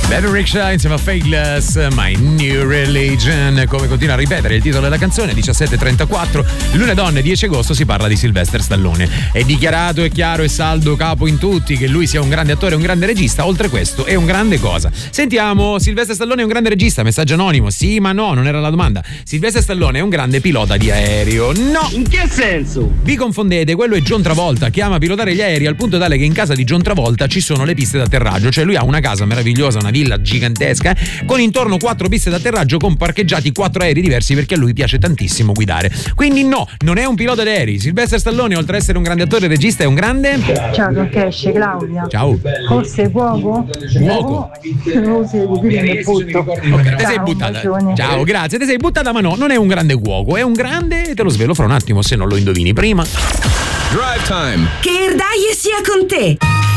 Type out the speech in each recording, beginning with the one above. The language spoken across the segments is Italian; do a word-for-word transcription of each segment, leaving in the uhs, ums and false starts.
Baby Rickshaw insieme a Faithless, My New Religion, come continua a ripetere il titolo della canzone. Diciassette e trentaquattro, Lune Donne, dieci agosto, si parla di Sylvester Stallone. È dichiarato, è chiaro e saldo capo in tutti che lui sia un grande attore, un grande regista. Oltre questo è un grande cosa. Sentiamo, Sylvester Stallone è un grande regista, messaggio anonimo. Sì, ma no, non era la domanda. Sylvester Stallone è un grande pilota di aereo. No! In che senso? Vi confondete, quello è John Travolta, che ama pilotare gli aerei al punto tale che in casa di John Travolta ci sono le piste d'atterraggio. Cioè lui ha una casa meravigliosa, una villa gigantesca con intorno quattro piste d'atterraggio con parcheggiati quattro aerei diversi, perché a lui piace tantissimo guidare. Quindi no, non è un pilota di aerei. Sylvester Stallone, oltre ad essere un grande attore e regista, è un grande... Ciao, che esce Claudia. Ciao. Forse cuoco? Cuoco? Non si mi butto. Okay, te sei buttata. Ciao, grazie, te sei buttata, ma no, non è un grande cuoco, è un grande... Te lo svelo fra un attimo se non lo indovini prima. Drive Time. Che Erdaie sia con te.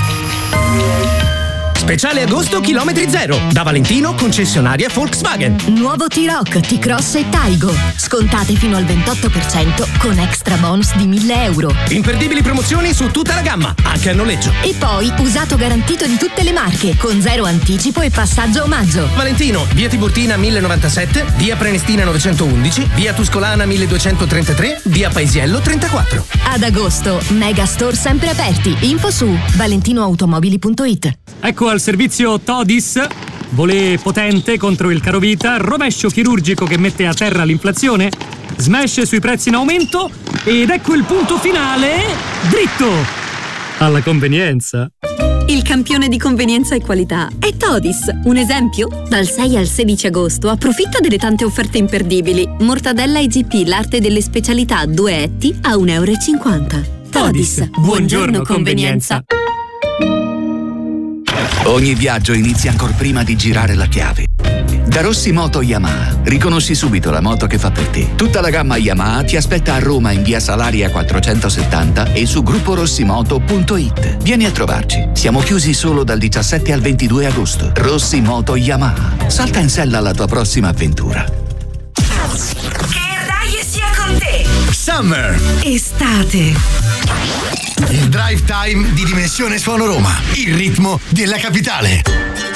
Speciale agosto chilometri zero. Da Valentino, concessionaria Volkswagen. Nuovo T-Roc, T-Cross e Taigo. Scontate fino al ventotto per cento con extra bonus di mille euro. Imperdibili promozioni su tutta la gamma, anche a noleggio. E poi usato garantito di tutte le marche, con zero anticipo e passaggio omaggio. Valentino, via Tiburtina mille novantasette, via Prenestina novecentoundici, via Tuscolana milleduecentotrentatré, via Paesiello trentaquattro. Ad agosto, mega store sempre aperti. Info su valentinoautomobili punto it. Ecco al servizio Todis. Volé potente contro il carovita, rovescio chirurgico che mette a terra l'inflazione, smash sui prezzi in aumento ed ecco il punto finale, dritto alla convenienza. Il campione di convenienza e qualità è Todis. Un esempio? Dal sei al sedici agosto approfitta delle tante offerte imperdibili. Mortadella I G P, l'arte delle specialità, due etti a un euro e cinquanta. Todis, buongiorno convenienza. Ogni viaggio inizia ancor prima di girare la chiave. Da Rossi Moto Yamaha riconosci subito la moto che fa per te. Tutta la gamma Yamaha ti aspetta a Roma in via Salaria quattrocentosettanta e su gruppo rossimoto punto it. Vieni a trovarci. Siamo chiusi solo dal diciassette al ventidue agosto. Rossi Moto Yamaha. Salta in sella alla tua prossima avventura. Che Erdaie sia con te. Summer. Estate. Il drive time di Dimensione Suono Roma. Il ritmo della capitale.